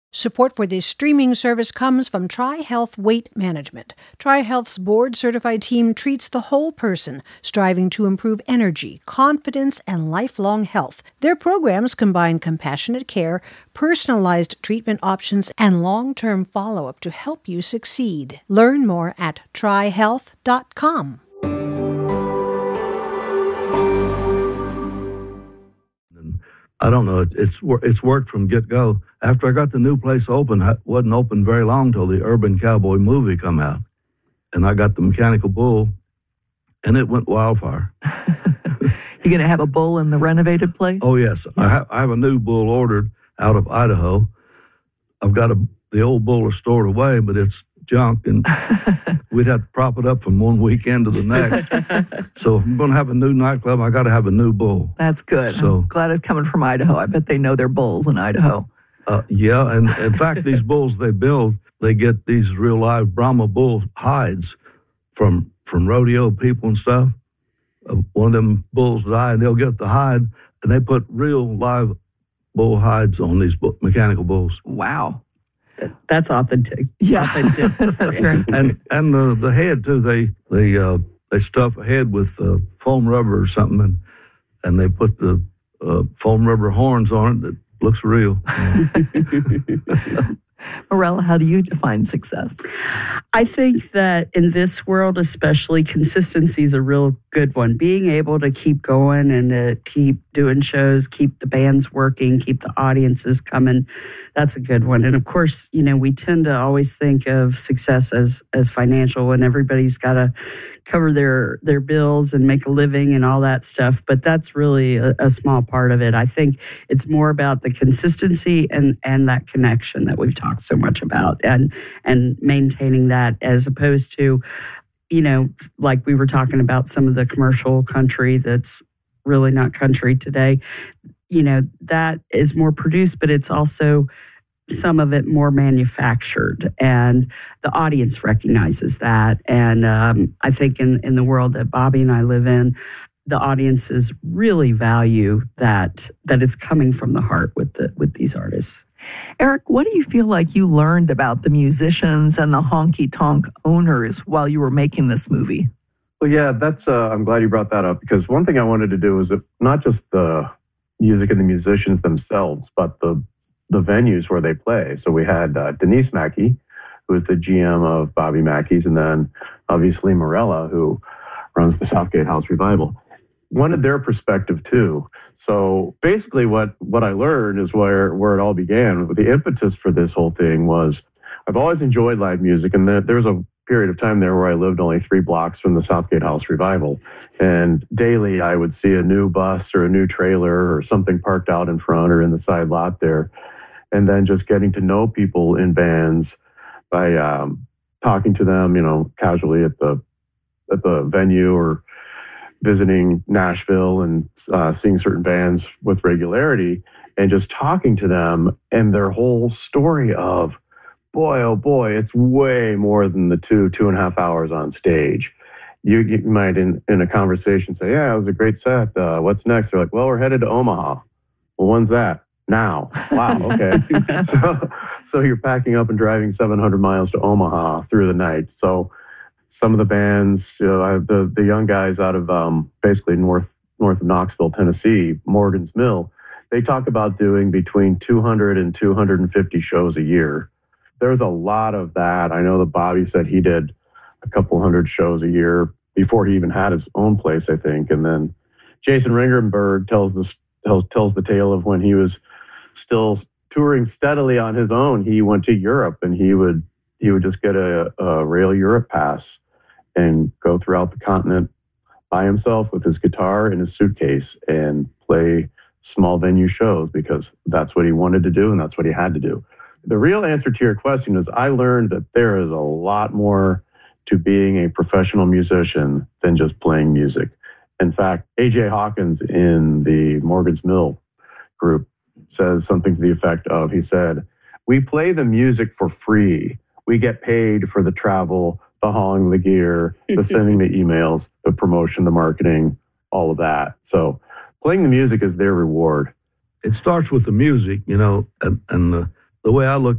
Support for this streaming service comes from TriHealth Weight Management. TriHealth's board-certified team treats the whole person, striving to improve energy, confidence, and lifelong health. Their programs combine compassionate care, personalized treatment options, and long-term follow-up to help you succeed. Learn more at trihealth.com. I don't know. It's worked from get-go. After I got the new place open, it wasn't open very long till the Urban Cowboy movie come out. And I got the Mechanical Bull, and it went wildfire. You going to have a bull in the renovated place? Oh, yes. I have a new bull ordered out of Idaho. I've got the old bull is stored away, but it's junk, and we'd have to prop it up from one weekend to the next. So if I'm going to have a new nightclub, I got to have a new bull. That's good. So, I'm glad it's coming from Idaho. I bet they know their bulls in Idaho. Yeah, and in fact, these bulls they build, they get these real live Brahma bull hides from rodeo people and stuff. One of them bulls die, and they'll get the hide, and they put real live bull hides on these mechanical bulls. Wow. That's authentic. Yeah, authentic. That's right. And the head too. They stuff a head with foam rubber or something, and they put the foam rubber horns on it that looks real. Morella, how do you define success? I think that in this world, especially, consistency is a real good one. Being able to keep going and to keep doing shows, keep the bands working, keep the audiences coming, that's a good one. And of course, we tend to always think of success as financial, and everybody's got to cover their bills and make a living and all that stuff. But that's really a small part of it. I think it's more about the consistency and that connection that we've talked so much about, and maintaining that, as opposed to, like we were talking about some of the commercial country that's really not country today. That is more produced, but it's also some of it more manufactured, and the audience recognizes that. And I think in the world that Bobby and I live in, the audiences really value that it's coming from the heart with these artists. Eric, what do you feel like you learned about the musicians and the honky-tonk owners while you were making this movie? Well, yeah, that's. I'm glad you brought that up, because one thing I wanted to do was not just the music and the musicians themselves, but the venues where they play. So we had Denise Mackey, who is the GM of Bobby Mackey's, and then obviously Morella, who runs the Southgate House Revival. Wanted their perspective too. So basically what I learned is where it all began. The impetus for this whole thing was, I've always enjoyed live music, and there was a period of time there where I lived only 3 blocks from the Southgate House Revival. And daily I would see a new bus or a new trailer or something parked out in front or in the side lot there. And then just getting to know people in bands by talking to them, casually at the venue, or visiting Nashville and seeing certain bands with regularity, and just talking to them and their whole story of, boy, oh boy, it's way more than the 2.5 hours on stage. You might in a conversation say, yeah, it was a great set. What's next? They're like, well, we're headed to Omaha. Well, when's that? Now. Wow, okay. so you're packing up and driving 700 miles to Omaha through the night. So some of the bands, the young guys out of basically north of Knoxville, Tennessee, Morgan's Mill, they talk about doing between 200 and 250 shows a year. There's a lot of that. I know that Bobby said he did a couple hundred shows a year before he even had his own place, I think. And then Jason Ringenberg tells the tale of when he was still touring steadily on his own. He went to Europe, and he would just get a Rail Europe pass and go throughout the continent by himself with his guitar and his suitcase and play small venue shows, because that's what he wanted to do and that's what he had to do. The real answer to your question is, I learned that there is a lot more to being a professional musician than just playing music. In fact, A.J. Hawkins in the Morgan's Mill group says something to the effect of, he said, we play the music for free. We get paid for the travel, the hauling the gear, the sending the emails, the promotion, the marketing, all of that. So playing the music is their reward. It starts with the music, and the way I look